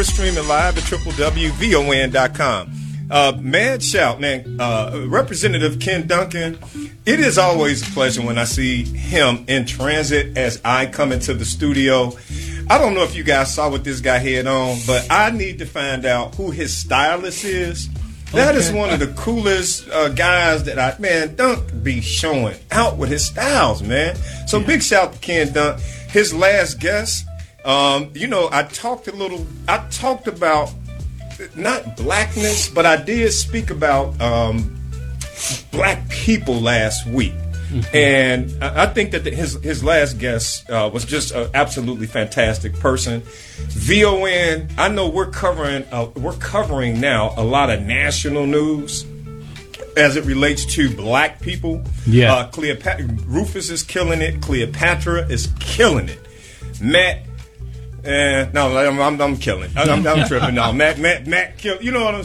Streaming live at www.von.com. Mad shout, man. Representative Ken Duncan, it is always a pleasure when I see him in transit as I come into the studio. I don't know if you guys saw what this guy had on, but I need to find out who his stylist is. That is one of the coolest guys that Dunk be showing out with his styles, man. So big shout to Ken Dunk. His last guest, I talked about not blackness, but I did speak about black people last week. Mm-hmm. And I think that his last guest was just an absolutely fantastic person. VON, I know we're covering now a lot of national news as it relates to black people. Yeah, Rufus is killing it. Cleopatra is killing it. Matt, no, I'm killing. I'm tripping. No, Matt, kill. You know what I'm